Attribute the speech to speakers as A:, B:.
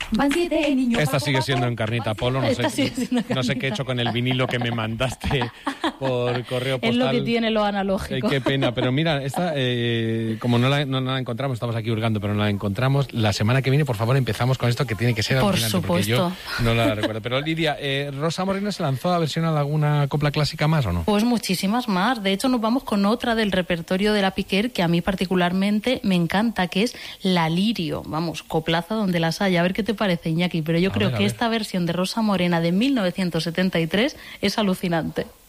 A: Van 7 niños.
B: Esta sigue siendo Encarnita Polo. No sé qué he hecho con el vinilo que me mandaste por correo postal.
A: Es lo que tiene lo analógico.
B: Qué pena, pero mira, esta, como no la encontramos, estamos aquí hurgando, pero no la encontramos. La semana que viene, por favor, empezamos con esto que tiene que ser alucinante, porque yo no la recuerdo. Pero Lidia, ¿Rosa Morena se lanzó a versionar alguna copla clásica más o no?
A: Pues muchísimas más. De hecho, nos vamos con otra del repertorio de la Piquer que a mí particularmente me encanta, que es La Lirio. Vamos, coplaza donde las haya. A ver qué te parece, Iñaki, pero yo creo que esta versión de Rosa Morena de 1973 es alucinante.